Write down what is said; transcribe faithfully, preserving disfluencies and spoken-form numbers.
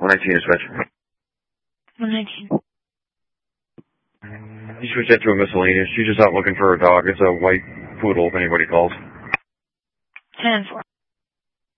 one nineteen is switch. one nineteen. You switch that to a miscellaneous. She's just out looking for a dog. It's a white poodle if anybody calls. ten four.